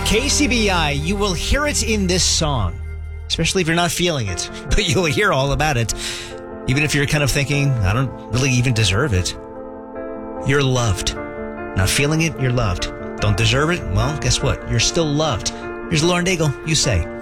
KCBI, you will hear it in this song, especially if you're not feeling it, but you'll hear all about it. Even if you're kind of thinking, I don't really even deserve it. You're loved. Not feeling it, you're loved. Don't deserve it? Well, guess what? You're still loved. Here's Lauren Daigle. You say.